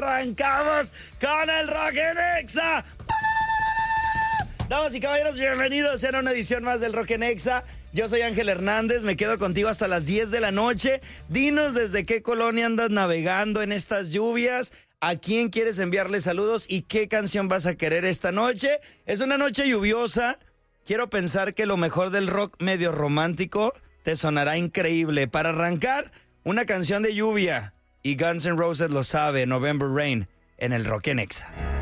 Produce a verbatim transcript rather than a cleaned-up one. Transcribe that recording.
arrancamos con el Rock en Exa. Damas y caballeros, bienvenidos a una edición más del Rock en Exa. Yo soy Ángel Hernández, me quedo contigo hasta las diez de la noche. Dinos desde qué colonia andas navegando en estas lluvias, a quién quieres enviarle saludos y qué canción vas a querer esta noche. Es una noche lluviosa, quiero pensar que lo mejor del rock medio romántico te sonará increíble. Para arrancar, una canción de lluvia, y Guns N' Roses lo sabe, November Rain, en el Rock en Exa.